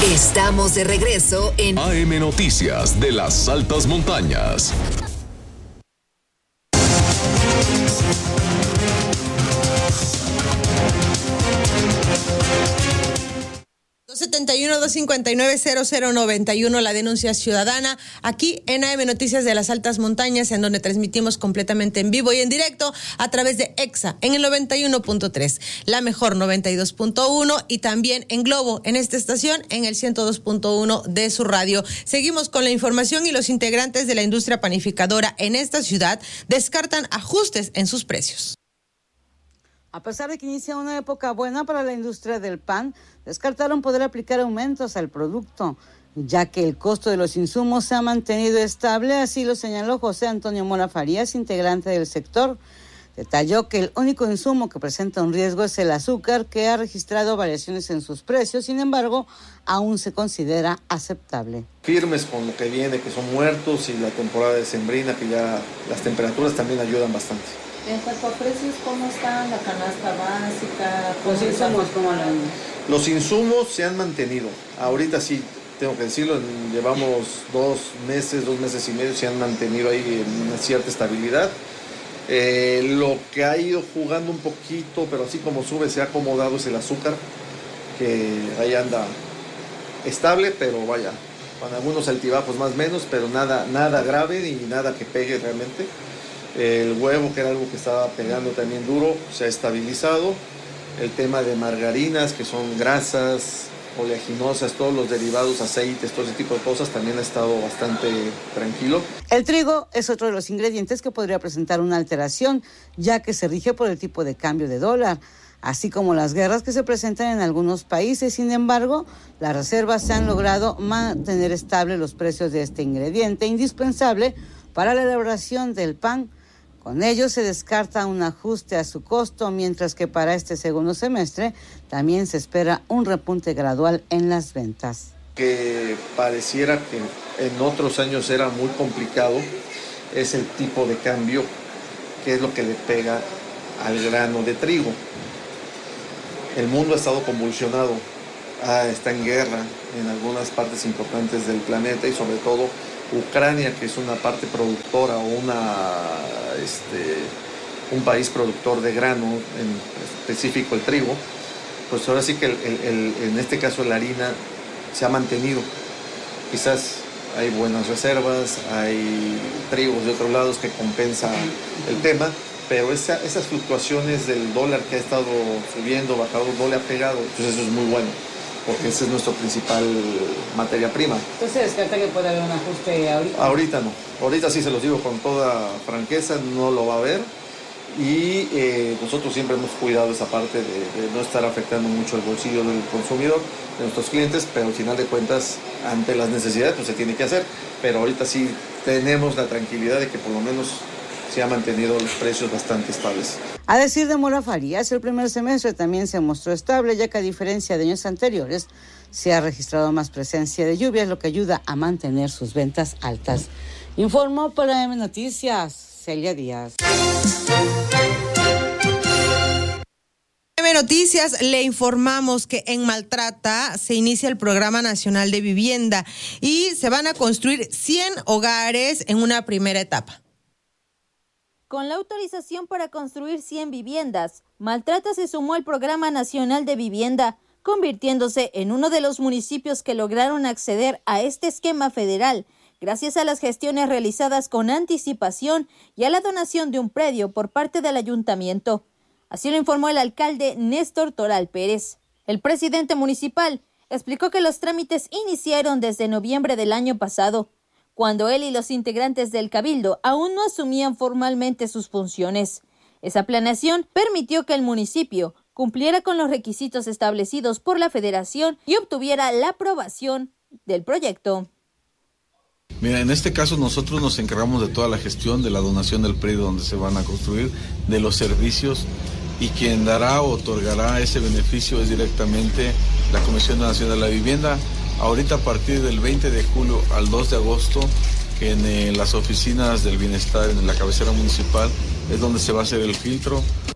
Estamos de regreso en AM Noticias de las Altas Montañas. 271-259-0091, la denuncia ciudadana, aquí en AM Noticias de las Altas Montañas, en donde transmitimos completamente en vivo y en directo a través de EXA en el 91.3, la mejor 92.1 y también en Globo, en esta estación, en el 102.1 de su radio. Seguimos con la información y los integrantes de la industria panificadora en esta ciudad descartan ajustes en sus precios. A pesar de que inicia una época buena para la industria del pan, descartaron poder aplicar aumentos al producto, ya que el costo de los insumos se ha mantenido estable, así lo señaló José Antonio Mora Farías, integrante del sector. Detalló que el único insumo que presenta un riesgo es el azúcar, que ha registrado variaciones en sus precios, sin embargo, aún se considera aceptable. Firmes con lo que viene, que son muertos, y la temporada decembrina, que ya las temperaturas también ayudan bastante. En cuanto a precios, ¿cómo están la canasta básica? Los insumos, ¿cómo lo han? Los insumos se han mantenido. Ahorita sí, tengo que decirlo, llevamos 2 meses y medio, se han mantenido ahí en una cierta estabilidad. Lo que ha ido jugando un poquito, pero así como sube, se ha acomodado, es el azúcar, que ahí anda estable, pero vaya, con algunos altibajos más o menos, pero nada grave ni nada que pegue realmente. El huevo, que era algo que estaba pegando también duro, se ha estabilizado. El tema de margarinas, que son grasas oleaginosas, todos los derivados, aceites, todo ese tipo de cosas, también ha estado bastante tranquilo. El trigo es otro de los ingredientes que podría presentar una alteración, ya que se rige por el tipo de cambio de dólar, así como las guerras que se presentan en algunos países. Sin embargo, las reservas se han logrado mantener estables los precios de este ingrediente indispensable para la elaboración del pan. Con ello se descarta un ajuste a su costo, mientras que para este segundo semestre también se espera un repunte gradual en las ventas. Que pareciera que en otros años era muy complicado es el tipo de cambio, que es lo que le pega al grano de trigo. El mundo ha estado convulsionado, está en guerra en algunas partes importantes del planeta, y sobre todo Ucrania, que es una parte productora o un país productor de grano, en específico el trigo, pues ahora sí que en este caso la harina se ha mantenido. Quizás hay buenas reservas, hay trigos de otros lados que compensa el tema, pero esas fluctuaciones del dólar que ha estado subiendo, bajado, no le ha pegado, entonces eso es muy bueno, porque ese es nuestro principal materia prima. Entonces se descarta que pueda haber un ajuste ahorita. Ahorita no, ahorita sí se los digo con toda franqueza, no lo va a haber, y nosotros siempre hemos cuidado esa parte de no estar afectando mucho el bolsillo del consumidor, de nuestros clientes, pero al final de cuentas, ante las necesidades, pues se tiene que hacer, pero ahorita sí tenemos la tranquilidad de que por lo menos se han mantenido los precios bastante estables. A decir de Mora Farías, el primer semestre también se mostró estable, ya que a diferencia de años anteriores, se ha registrado más presencia de lluvias, lo que ayuda a mantener sus ventas altas. Informó para AM Noticias, Celia Díaz. AM Noticias, le informamos que en Maltrata se inicia el Programa Nacional de Vivienda y se van a construir 100 hogares en una primera etapa. Con la autorización para construir 100 viviendas, Maltrata se sumó al Programa Nacional de Vivienda, convirtiéndose en uno de los municipios que lograron acceder a este esquema federal, gracias a las gestiones realizadas con anticipación y a la donación de un predio por parte del ayuntamiento. Así lo informó el alcalde Néstor Toral Pérez. El presidente municipal explicó que los trámites iniciaron desde noviembre del año pasado, cuando él y los integrantes del Cabildo aún no asumían formalmente sus funciones. Esa planeación permitió que el municipio cumpliera con los requisitos establecidos por la Federación y obtuviera la aprobación del proyecto. Mira, en este caso nosotros nos encargamos de toda la gestión de la donación del predio donde se van a construir, de los servicios, y quien dará o otorgará ese beneficio es directamente la Comisión Nacional de la Vivienda. Ahorita a partir del 20 de julio al 2 de agosto, en las oficinas del bienestar, en la cabecera municipal, es donde se va a hacer el filtro.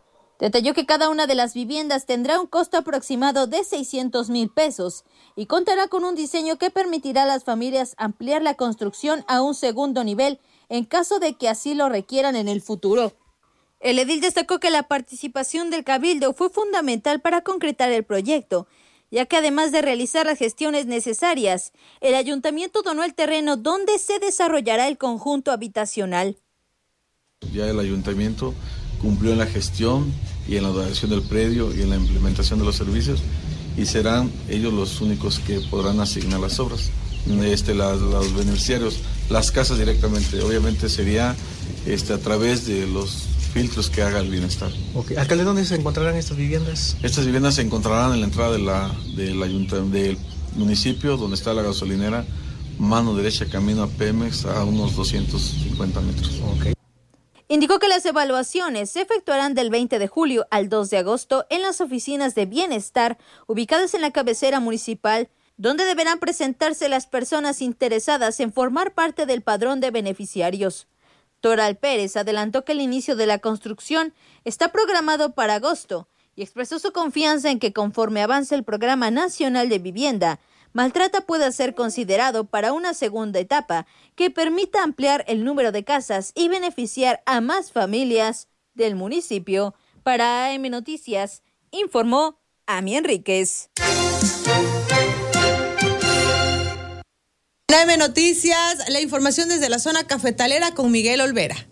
Detalló que cada una de las viviendas tendrá un costo aproximado de 600,000 pesos y contará con un diseño que permitirá a las familias ampliar la construcción a un segundo nivel en caso de que así lo requieran en el futuro. El edil destacó que la participación del Cabildo fue fundamental para concretar el proyecto, ya que además de realizar las gestiones necesarias, el ayuntamiento donó el terreno donde se desarrollará el conjunto habitacional. Ya el ayuntamiento cumplió en la gestión y en la donación del predio y en la implementación de los servicios y serán ellos los únicos que podrán asignar las obras. Los beneficiarios, las casas directamente, obviamente sería a través de los filtros que haga el bienestar. Okay. Alcalde, ¿dónde se encontrarán estas viviendas? Estas viviendas se encontrarán en la entrada del municipio, donde está la gasolinera, mano derecha, camino a Pemex, a unos 250 metros. Okay. Indicó que las evaluaciones se efectuarán del 20 de julio al 2 de agosto en las oficinas de bienestar ubicadas en la cabecera municipal, donde deberán presentarse las personas interesadas en formar parte del padrón de beneficiarios. Toral Pérez adelantó que el inicio de la construcción está programado para agosto y expresó su confianza en que conforme avance el Programa Nacional de Vivienda, Maltrata pueda ser considerado para una segunda etapa que permita ampliar el número de casas y beneficiar a más familias del municipio. Para AM Noticias, informó Ami Enríquez. AM Noticias, la información desde la zona cafetalera con Miguel Olvera.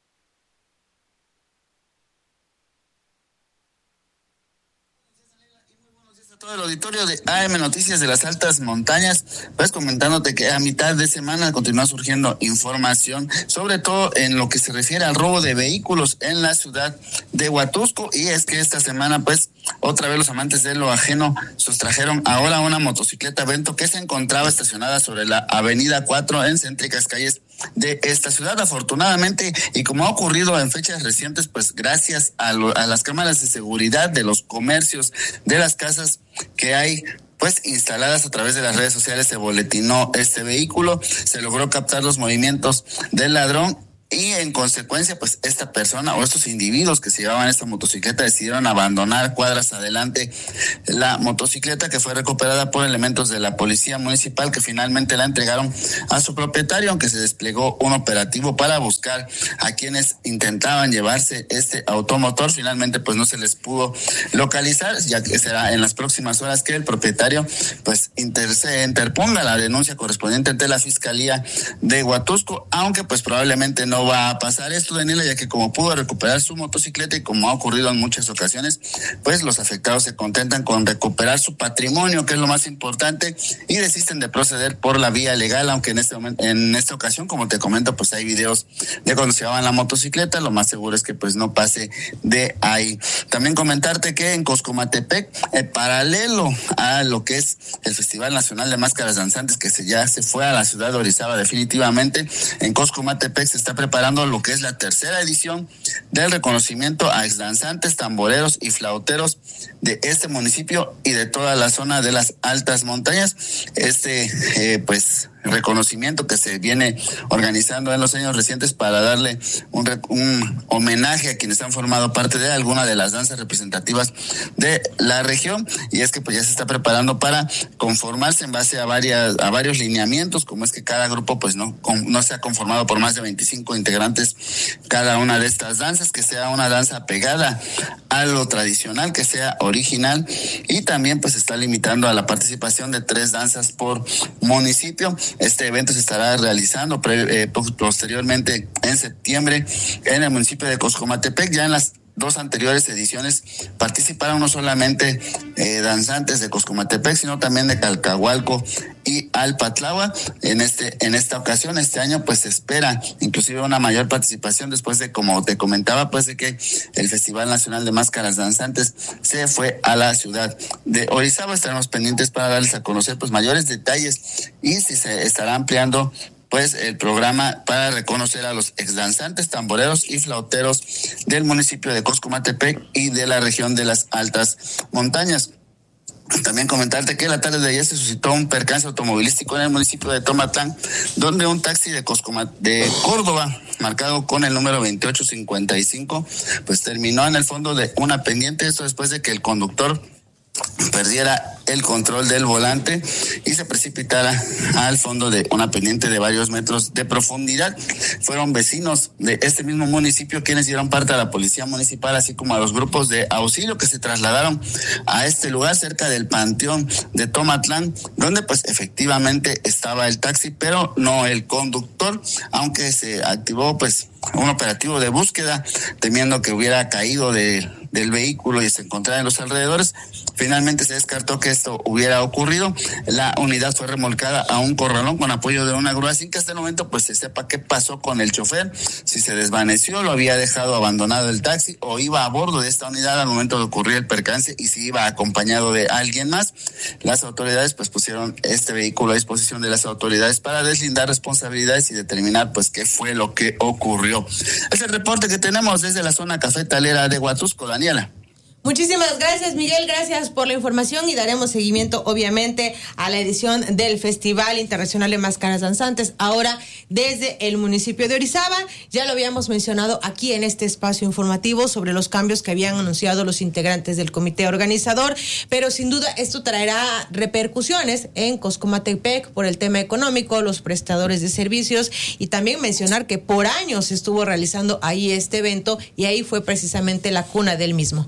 Todo el auditorio de AM Noticias de las Altas Montañas, pues comentándote que a mitad de semana continúa surgiendo información, sobre todo en lo que se refiere al robo de vehículos en la ciudad de Huatusco, y es que esta semana pues otra vez los amantes de lo ajeno sustrajeron ahora una motocicleta Vento que se encontraba estacionada sobre la avenida 4 en céntricas calles de esta ciudad. Afortunadamente, y como ha ocurrido en fechas recientes, pues gracias a las cámaras de seguridad de los comercios, de las casas que hay pues instaladas a través de las redes sociales, se boletinó este vehículo, se logró captar los movimientos del ladrón y en consecuencia pues esta persona o estos individuos que se llevaban esta motocicleta decidieron abandonar cuadras adelante la motocicleta, que fue recuperada por elementos de la policía municipal, que finalmente la entregaron a su propietario, aunque se desplegó un operativo para buscar a quienes intentaban llevarse este automotor. Finalmente pues no se les pudo localizar, ya que será en las próximas horas que el propietario pues se interponga la denuncia correspondiente ante la Fiscalía de Huatusco, aunque pues probablemente no va a pasar esto, Daniela, ya que como pudo recuperar su motocicleta y como ha ocurrido en muchas ocasiones, pues los afectados se contentan con recuperar su patrimonio, que es lo más importante, y desisten de proceder por la vía legal, aunque en esta ocasión, como te comento, pues hay videos de cuando se llevaban la motocicleta. Lo más seguro es que pues no pase de ahí. También comentarte que en Coscomatepec, paralelo a lo que es el Festival Nacional de Máscaras Danzantes, que ya se fue a la ciudad de Orizaba definitivamente, en Coscomatepec se está preparando lo que es la tercera edición del reconocimiento a exdanzantes, tamboreros y flauteros de este municipio y de toda la zona de las altas montañas. Pues reconocimiento que se viene organizando en los años recientes para darle un homenaje a quienes han formado parte de alguna de las danzas representativas de la región, y es que pues ya se está preparando para conformarse en base a varios lineamientos, como es que cada grupo pues no sea conformado por más de 25 integrantes cada una de estas danzas, que sea una danza pegada a lo tradicional, que sea original, y también pues se está limitando a la participación de 3 danzas por municipio. Este evento se estará realizando posteriormente en septiembre en el municipio de Coscomatepec. Ya en las 2 anteriores ediciones participaron no solamente danzantes de Coscomatepec, sino también de Calcahualco y Alpatlagua. En esta ocasión, este año, pues se espera inclusive una mayor participación después de, como te comentaba, pues de que el Festival Nacional de Máscaras Danzantes se fue a la ciudad de Orizaba. Estaremos pendientes para darles a conocer pues mayores detalles y si se estará ampliando pues el programa para reconocer a los exdanzantes, tamboreros y flauteros del municipio de Coscomatepec y de la región de las altas montañas. También comentarte que la tarde de ayer se suscitó un percance automovilístico en el municipio de Tomatlán, donde un taxi de Córdoba, marcado con el número 2855, pues terminó en el fondo de una pendiente. Esto después de que el conductor perdiera el control del volante y se precipitara al fondo de una pendiente de varios metros de profundidad. Fueron vecinos de este mismo municipio quienes dieron parte a la policía municipal, así como a los grupos de auxilio que se trasladaron a este lugar cerca del panteón de Tomatlán, donde pues efectivamente estaba el taxi, pero no el conductor, aunque se activó pues un operativo de búsqueda temiendo que hubiera caído del vehículo y se encontrara en los alrededores. Finalmente se descartó que esto hubiera ocurrido. La unidad fue remolcada a un corralón con apoyo de una grúa sin que hasta el momento pues se sepa qué pasó con el chofer, si se desvaneció, lo había dejado abandonado el taxi o iba a bordo de esta unidad al momento de ocurrir el percance y si iba acompañado de alguien más. Las autoridades pues pusieron este vehículo a disposición de las autoridades para deslindar responsabilidades y determinar pues qué fue lo que ocurrió. Es el reporte que tenemos desde la zona cafetalera de Huatusco, Daniela. Muchísimas gracias, Miguel, gracias por la información y daremos seguimiento obviamente a la edición del Festival Internacional de Máscaras Danzantes, ahora desde el municipio de Orizaba. Ya lo habíamos mencionado aquí en este espacio informativo sobre los cambios que habían anunciado los integrantes del comité organizador, pero sin duda esto traerá repercusiones en Coscomatepec por el tema económico, los prestadores de servicios, y también mencionar que por años se estuvo realizando ahí este evento y ahí fue precisamente la cuna del mismo.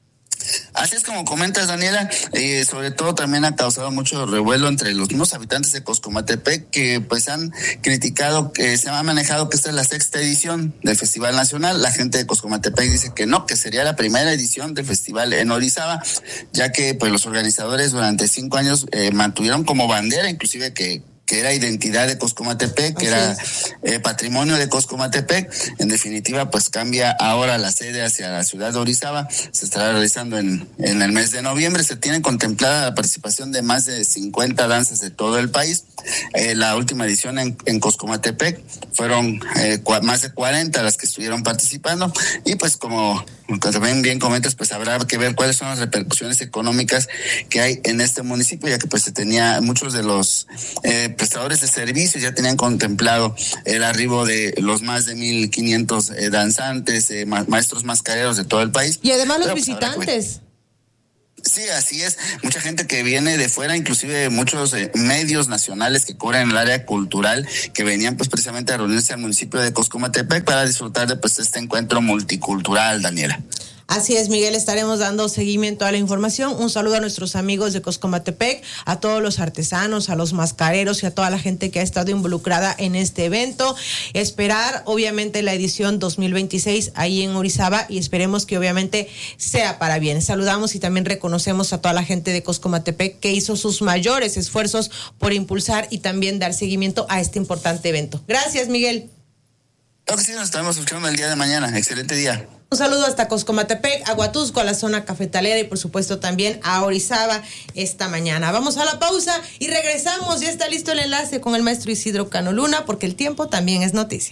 Así es como comentas, Daniela, sobre todo también ha causado mucho revuelo entre los mismos habitantes de Coscomatepec, que pues han criticado que se ha manejado que esta es la 6ª edición del Festival Nacional. La gente de Coscomatepec dice que no, que sería la primera edición del festival en Orizaba, ya que pues los organizadores durante 5 años mantuvieron como bandera, inclusive que era identidad de Coscomatepec, que era patrimonio de Coscomatepec. En definitiva, pues cambia ahora la sede hacia la ciudad de Orizaba. Se estará realizando en el mes de noviembre. Se tiene contemplada la participación de más de 50 danzas de todo el país. La última edición en Coscomatepec fueron más de 40 las que estuvieron participando, y pues como también bien comentas, pues habrá que ver cuáles son las repercusiones económicas que hay en este municipio, ya que pues se tenía muchos de los prestadores de servicios ya tenían contemplado el arribo de los más de 1,500 danzantes, maestros mascareros de todo el país. Y además los visitantes. Sí, así es. Mucha gente que viene de fuera, inclusive muchos medios nacionales que cubren el área cultural, que venían pues precisamente a reunirse al municipio de Coscomatepec para disfrutar de pues este encuentro multicultural, Daniela. Así es, Miguel, estaremos dando seguimiento a la información. Un saludo a nuestros amigos de Coscomatepec, a todos los artesanos, a los mascareros y a toda la gente que ha estado involucrada en este evento. Esperar, obviamente, la edición 2026 ahí en Orizaba y esperemos que obviamente sea para bien. Saludamos y también reconocemos a toda la gente de Coscomatepec que hizo sus mayores esfuerzos por impulsar y también dar seguimiento a este importante evento. Gracias, Miguel. Claro que sí, nos estaremos escuchando el día de mañana. Excelente día. Un saludo hasta Coscomatepec, a Huatusco, a la zona cafetalera y por supuesto también a Orizaba esta mañana. Vamos a la pausa y regresamos. Ya está listo el enlace con el maestro Isidro Cano Luna porque el tiempo también es noticia.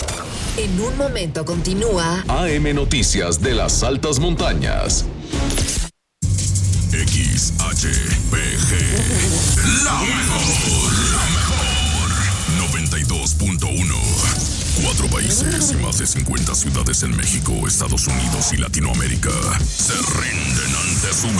En un momento continúa AM Noticias de las Altas Montañas. XHPG, la mejor 92.1. 4 países y más de 50 ciudades en México, Estados Unidos y Latinoamérica se rinden ante su